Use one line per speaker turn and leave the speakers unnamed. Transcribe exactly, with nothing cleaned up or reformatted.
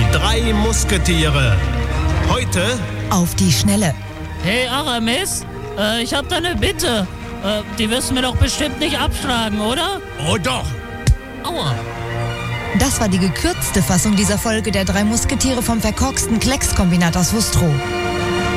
drei Musketiere. Heute
auf die Schnelle.
Hey Aramis, äh, ich hab da eine Bitte. Äh, die wirst du mir doch bestimmt nicht abschlagen, oder?
Oh doch.
Aua.
Das war die gekürzte Fassung dieser Folge der drei Musketiere vom verkorksten Kleckskombinat aus Wustrow.